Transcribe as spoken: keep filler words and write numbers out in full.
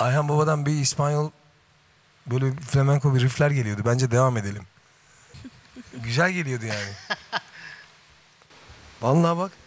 Ayhan Baba'dan bir İspanyol böyle flamenko bir riffler geliyordu. Bence devam edelim. Güzel geliyordu yani. Vallahi bak.